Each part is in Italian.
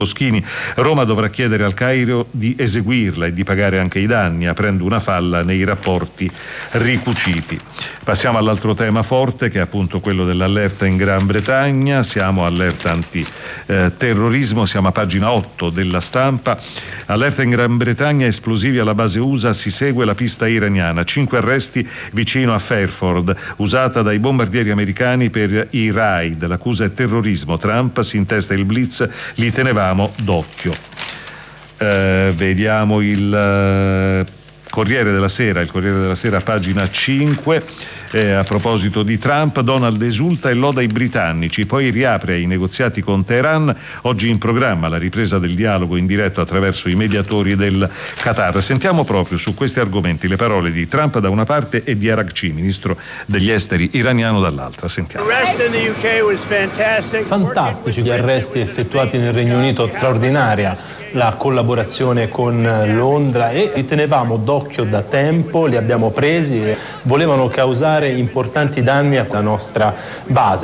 Moschini, Roma dovrà chiedere al Cairo di eseguirla e di pagare anche i danni, aprendo una falla nei rapporti ricuciti. Passiamo all'altro tema forte, che è appunto quello dell'allerta in Gran Bretagna. Siamo allerta antiterrorismo, siamo a pagina 8 della Stampa. Allerta in Gran Bretagna, esplosivi alla base USA, si segue la pista iraniana. 5 arresti vicino a Fairford, usata dai bombardieri americani per i raid. L'accusa è terrorismo. Trump si intesta il blitz, li tenevamo d'occhio. Vediamo il Corriere della Sera, pagina 5. A proposito di Trump, Donald esulta e loda i britannici, poi riapre i negoziati con Teheran. Oggi in programma la ripresa del dialogo in diretto attraverso i mediatori del Qatar. Sentiamo proprio su questi argomenti le parole di Trump da una parte e di Araghchi, ministro degli esteri iraniano, dall'altra. Sentiamo. Fantastici gli arresti effettuati nel Regno Unito, straordinaria la collaborazione con Londra, e li tenevamo d'occhio da tempo, li abbiamo presi e volevano causare importanti danni alla nostra base.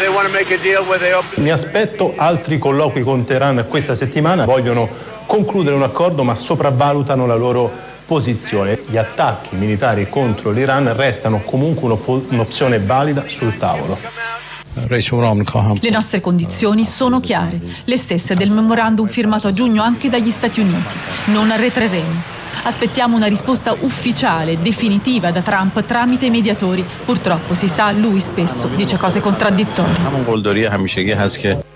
Mi aspetto altri colloqui con Teheran questa settimana. Vogliono concludere un accordo, ma sopravvalutano la loro posizione. Gli attacchi militari contro l'Iran restano comunque un'opzione valida sul tavolo. Le nostre condizioni sono chiare, le stesse del memorandum firmato a giugno anche dagli Stati Uniti. Non arretreremo. Aspettiamo una risposta ufficiale, definitiva da Trump tramite i mediatori. Purtroppo, si sa, lui spesso dice cose contraddittorie.